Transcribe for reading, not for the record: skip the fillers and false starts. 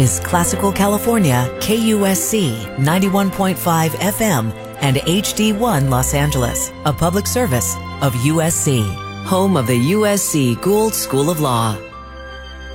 is Classical California, KUSC 91.5 FM and HD1 Los Angeles, a public service of USC, home of the USC Gould School of Law.